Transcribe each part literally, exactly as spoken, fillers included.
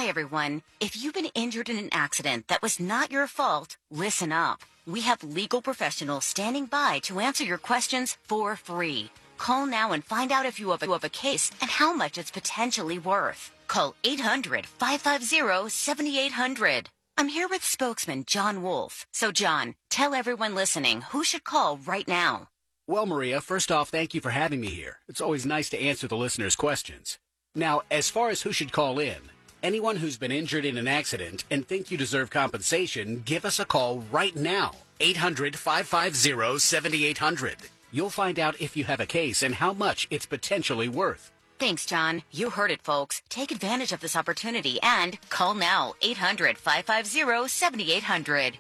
everyone. If you've been injured in an accident that was not your fault, listen up. We have legal professionals standing by to answer your questions for free. Call now and find out if you have a, you have a case and how much it's potentially worth. Call eight hundred, five five zero, seven eight zero zero. I'm here with spokesman John Wolf. So, John, tell everyone listening who should call right now. Well, Maria, first off, thank you for having me here. It's always nice to answer the listeners' questions. Now, as far as who should call in, anyone who's been injured in an accident and think you deserve compensation, give us a call right now. eight hundred, five five zero, seven eight zero zero. You'll find out if you have a case and how much it's potentially worth. Thanks, John. You heard it, folks. Take advantage of this opportunity and call now. eight hundred, five five zero, seven eight zero zero.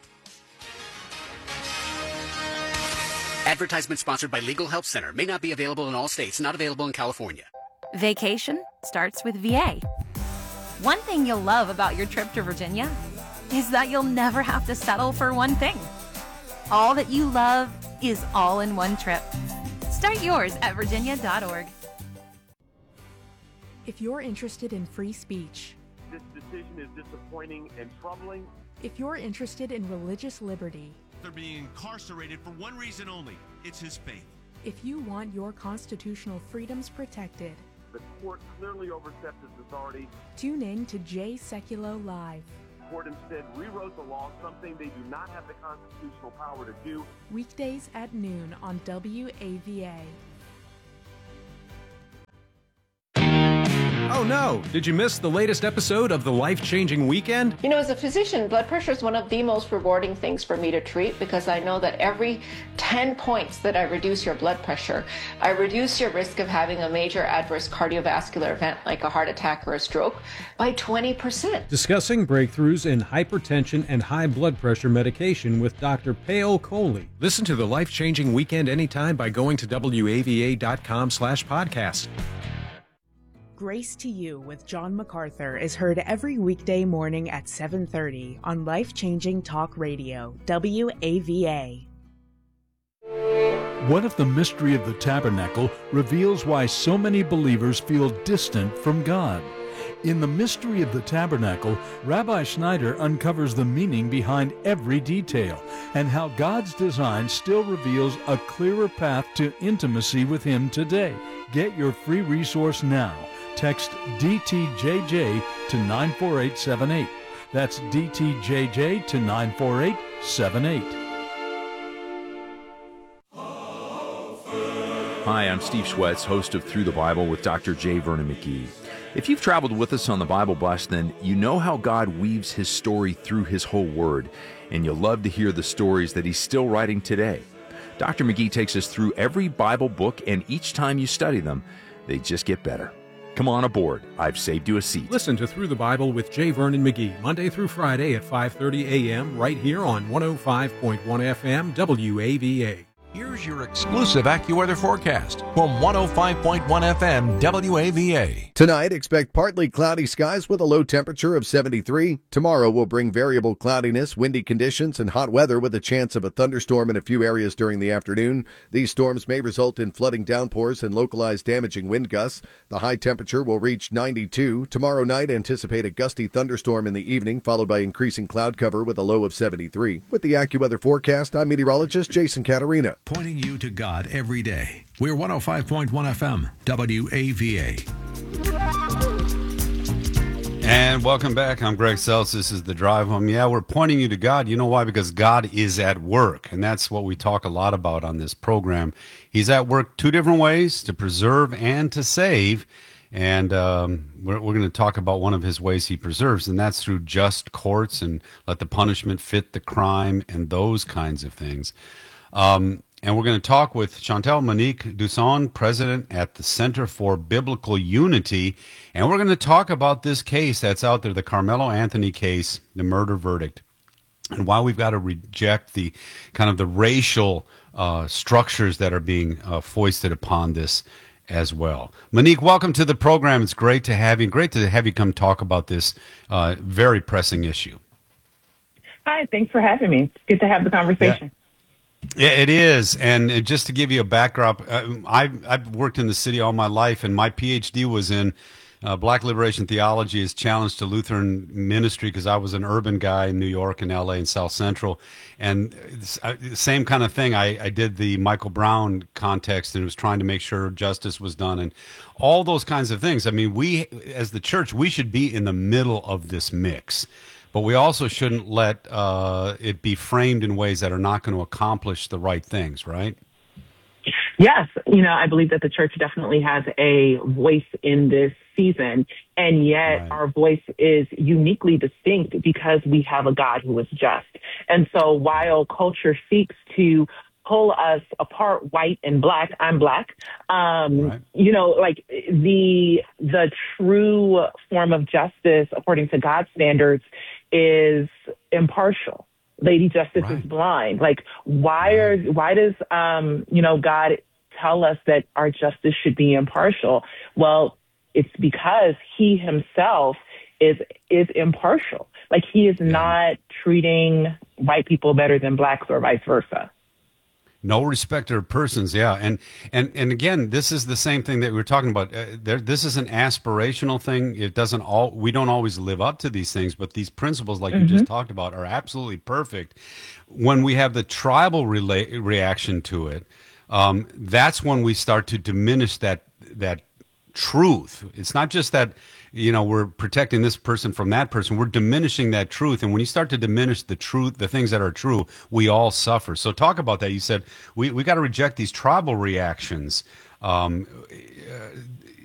Advertisement sponsored by Legal Help Center. May not be available in all states. Not available in California. Vacation starts with V A. One thing you'll love about your trip to Virginia is that you'll never have to settle for one thing. All that you love is all in one trip. Start yours at virginia dot org. If you're interested in free speech, this decision is disappointing and troubling. If you're interested in religious liberty, they're being incarcerated for one reason only. It's his faith. If you want your constitutional freedoms protected, the court clearly overstepped its authority. Tune in to Jay Sekulow Live. The court instead rewrote the law, something they do not have the constitutional power to do. Weekdays at noon on W A V A. Oh no! Did you miss the latest episode of The Life-Changing Weekend? You know, as a physician, blood pressure is one of the most rewarding things for me to treat because I know that every ten points that I reduce your blood pressure, I reduce your risk of having a major adverse cardiovascular event like a heart attack or a stroke by twenty percent. Discussing breakthroughs in hypertension and high blood pressure medication with Doctor Payal Kohli. Listen to The Life-Changing Weekend anytime by going to W A V A dot com slash podcast. Grace to You with John MacArthur is heard every weekday morning at seven thirty on Life-Changing Talk Radio, W A V A. What if the mystery of the tabernacle reveals why so many believers feel distant from God? In The Mystery of the Tabernacle, Rabbi Schneider uncovers the meaning behind every detail and how God's design still reveals a clearer path to intimacy with Him today. Get your free resource now. Text D T J J to nine four eight seven eight. That's D T J J to nine four eight seven eight. Hi, I'm Steve Schwetz, host of Through the Bible with Doctor J. Vernon McGee. If you've traveled with us on the Bible Bus, then you know how God weaves His story through His whole Word, and you'll love to hear the stories that He's still writing today. Doctor McGee takes us through every Bible book, and each time you study them, they just get better. Come on aboard. I've saved you a seat. Listen to Through the Bible with J. Vernon McGee, Monday through Friday at five thirty a.m. right here on one oh five point one F M W A V A. Here's your exclusive AccuWeather forecast from one oh five point one F M W A V A. Tonight, expect partly cloudy skies with a low temperature of seventy-three. Tomorrow will bring variable cloudiness, windy conditions, and hot weather with a chance of a thunderstorm in a few areas during the afternoon. These storms may result in flooding downpours and localized damaging wind gusts. The high temperature will reach ninety-two. Tomorrow night, anticipate a gusty thunderstorm in the evening, followed by increasing cloud cover with a low of seventy-three. With the AccuWeather forecast, I'm meteorologist Jason Catarina. Pointing you to God every day. We're one oh five point one F M, W A V A. And welcome back. I'm Greg Seltz. This is The Drive Home. Yeah, we're pointing you to God. You know why? Because God is at work. And that's what we talk a lot about on this program. He's at work two different ways, to preserve and to save. And um, we're, we're going to talk about one of his ways he preserves, and that's through just courts and let the punishment fit the crime and those kinds of things. Um, and we're going to talk with Chantal Monique Dusson, president at the Center for Biblical Unity. And we're going to talk about this case that's out there, the Carmelo Anthony case, the murder verdict, and why we've got to reject the kind of the racial uh, structures that are being uh, foisted upon this as well. Monique, welcome to the program. It's great to have you. Great to have you come talk about this uh, very pressing issue. Hi, thanks for having me. It's good to have the conversation. Yeah. Yeah, it is. And just to give you a backdrop, uh, I've, I've worked in the city all my life, and my P H D was in Uh, Black liberation theology is challenged to Lutheran ministry because I was an urban guy in New York and L A and South Central. And uh, same kind of thing. I, I did the Michael Brown context and was trying to make sure justice was done and all those kinds of things. I mean, we, as the church, we should be in the middle of this mix. But we also shouldn't let uh, it be framed in ways that are not going to accomplish the right things, right? Yes. You know, I believe that the church definitely has a voice in this season, and yet right. our voice is uniquely distinct because we have a God who is just. And so while culture seeks to pull us apart, white and black, I'm black, um, right. you know, like the the true form of justice, according to God's standards, is impartial. Lady Justice right. is blind. Like, why are why does um, you know God tell us that our justice should be impartial? Well, it's because He Himself is is impartial. Like, He is yeah. not treating white people better than blacks or vice versa. No respecter of persons, yeah, and and and again, this is the same thing that we were talking about. Uh, there, this is an aspirational thing. It doesn't all. We don't always live up to these things, but these principles, like mm-hmm. you just talked about, are absolutely perfect. When we have the tribal rela- reaction to it, um, that's when we start to diminish that that truth. It's not just that, you know, we're protecting this person from that person. We're diminishing that truth. And when you start to diminish the truth, the things that are true, we all suffer. So talk about that. You said we, we got to reject these tribal reactions. Um,